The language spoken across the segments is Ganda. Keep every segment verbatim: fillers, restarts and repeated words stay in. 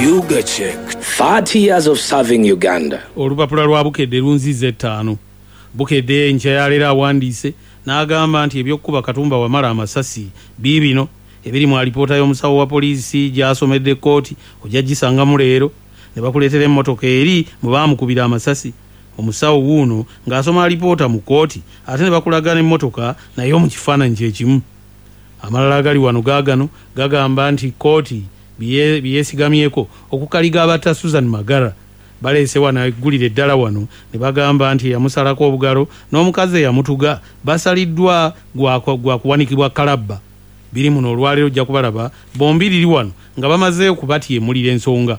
Yuga check. thirty years of serving Uganda. Olupapula lwa Bukedde lunzize ttaano. Bukedde enkya yaleero awandiise n'agamba nti ebyokkuba Katumba Wamala amasasi biibino ebiri mu alipoota y'omusawo wa poliisi gy'asomedde kkooti ojja gisangamu leero ne bakuleetera emmotoka eri mu baamukubira amasasi. Omusawo wuuno ng'asoma alipoota mu kkooti ate ne bakulagana emmotoka naye mu kifaananyi kye kimu. Amalala agali wano gaagano gagamba nti kkooti byeesigamyeko okukaliga abatta Susan Magara baleese wano eggulire eddala wano ne bagamba nti yamusalako obugalo n'omukazi eyamutuga basaliddwa gwa kuwanikibwa kalabba. Biri muno olwaleero ojja kubalaba bombi liri wano nga bamaze okubatyemulira ensonga.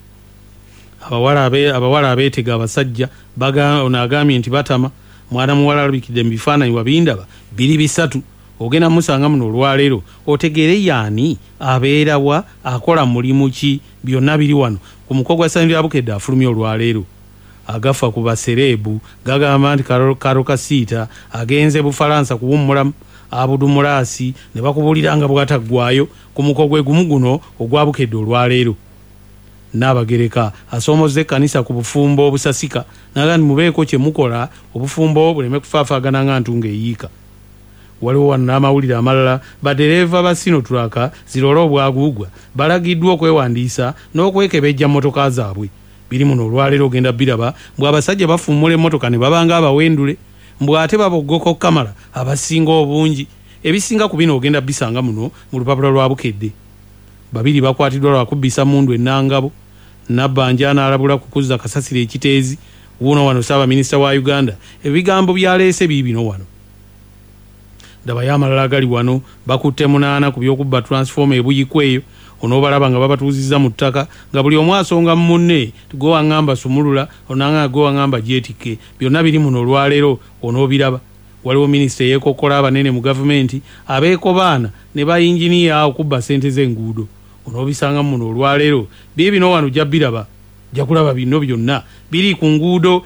Abawala abeetega abasajja ono agambye nti batama mwana muwala alabikidde mu bifaananyi wabindaba biri bisatu. Ogenda musanga muno olwaleero otegeere yaani abeerawa akola mulimu ki byonna biri wano ku muko gwa Sandra Bukedde afulumya olwaleero. Agafa ku basereebu gagamba nti Karo Kasiita agenze Bufalansa kuwummulamu Abudu Mulaasi ne bakubulira nga bwataggwayo ku muko gwe gumu guno ogwa Bukedde olwaleero. Naabagereka asomozze ekkanisa ku bufumbo obusasika naga nti mubeeko kye mukola obufumbo buleme kufaafaagana nga ntunga eyiika. Waliwo wano n'amawulire amalala badereeva ba Sinotulaka zirola obwaguugwa balagiddwa okwewandiisa n'okwekebejja mmotoka zaabwe. Biri muno olwaleero ogenda biraba mbw abasajja bafummula emmotoka ne babanga abawendule mbw ate baboggoka Kamala abasinga obungi. Ebisinga ku bino ogenda bisanga muno mu lupapula lwa Bukedde. Babiri bakwatiddwa lwa kubbisa mundu ennangabo. Nabbanja n'alabula kukuzza kasasiro ekiteezi. Wuuno wano Ssaabaminisita wa Uganda ebigambo byaleese biibino wano. Daba y'amalala agali wano bakutte munaana ku by'okubba transforma ebuyikweyo onoobalaba nga babatuuzizza mu ttaka nga buli omu asonga mu munne gwe waŋŋamba sumulula onanga gwe waŋŋamba gyetike. Byonna biri muno olwaleero onoobiraba. Waliwo minisita eyeekokkola abanene mu gavumenti abeeko baana ne bayinginiya okubba ssente z'enguudo. Onoobisanga muno olwaleero biibino wano ojja biraba. Ojja kulaba bino byonna biri ku nguudo